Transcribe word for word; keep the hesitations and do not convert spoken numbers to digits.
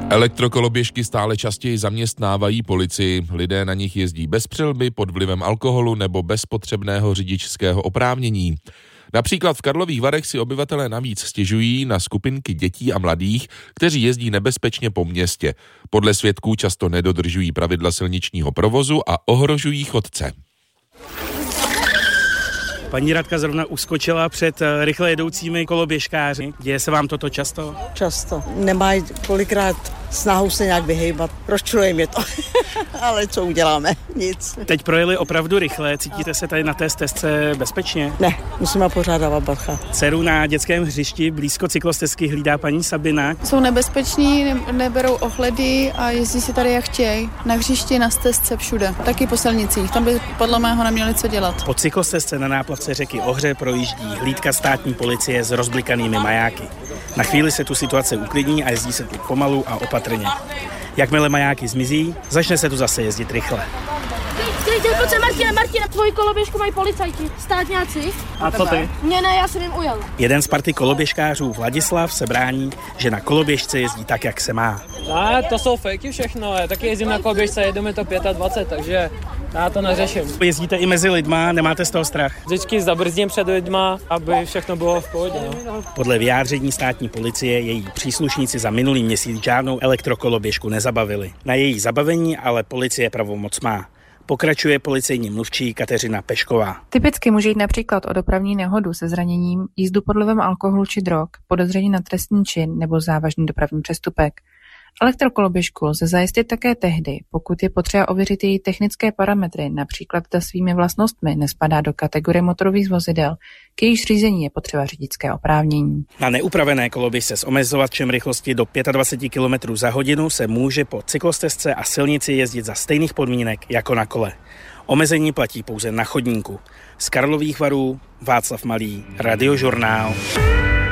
Elektrokoloběžky stále častěji zaměstnávají policii. Lidé na nich jezdí bez přilby, pod vlivem alkoholu nebo bez potřebného řidičského oprávnění. Například v Karlových Varech si obyvatelé navíc stěžují na skupinky dětí a mladých, kteří jezdí nebezpečně po městě. Podle svědků často nedodržují pravidla silničního provozu a ohrožují chodce. Paní Radka zrovna uskočila před rychle jedoucími koloběžkáři. Děje se vám toto často? Často. Nemají kolikrát snahu se nějak vyhejbat. Rozčiluje mě to. Ale co uděláme? Nic. Teď projeli opravdu rychle. Cítíte se tady na té stezce bezpečně? Ne, musíme pořád dávat bacha. Dceru na dětském hřišti blízko cyklostezky hlídá paní Sabina. Jsou nebezpeční, ne- neberou ohledy a jezdí si tady jak chtějí. Na hřišti, na stezce, všude. Taky po silnicích. Tam by podle mého neměli co dělat. Po cyklostezce na náplavce řeky Ohře projíždí hlídka státní policie s rozblikanými majáky. Na chvíli se tu situace uklidní a jezdí se tu pomalu a opatrně. Jakmile majáky zmizí, začne se tu zase jezdit rychle. Pojďte, Martina, Martina, tvoji koloběžku mají policajti, státňáci. A co ty? Mně ne, já jsem jim ujel. Jeden z party koloběžkářů, Vladislav, se brání, že na koloběžce jezdí tak, jak se má. A to jsou fejky všechno, já taky jezdím na koloběžce, jedeme to dvacet pět, takže já to neřeším. Jezdíte i mezi lidma, nemáte z toho strach? Vždycky zabrzdím před lidma, aby všechno bylo v pohodě. No. Podle vyjádření státní policie její příslušníci za minulý měsíc žádnou elektrokoloběžku nezabavili. Na její zabavení ale policie pravomoc má. Pokračuje policejní mluvčí Kateřina Pešková. Typicky může jít například o dopravní nehodu se zraněním, jízdu pod vlivem alkoholu či drog, podezření na trestný čin nebo závažný dopravní přestupek. Elektrokoloběžku lze zajistit také tehdy, pokud je potřeba ověřit její technické parametry, například zda svými vlastnostmi nespadá do kategorie motorových vozidel, k jejíž řízení je potřeba řidičské oprávnění. Na neupravené koloběžce s omezovačem rychlosti do dvacet pět kilometrů za hodinu se může po cyklostezce a silnici jezdit za stejných podmínek jako na kole. Omezení platí pouze na chodníku. Z Karlových Varů Václav Malý, Radiožurnál.